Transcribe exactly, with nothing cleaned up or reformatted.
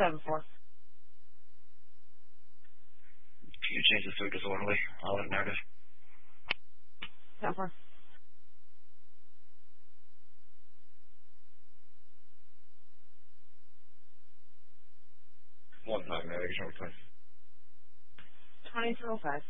seven four. Can you change the food disorderly? I'll let narrative. seven four. One five navigation request. twenty-two oh five.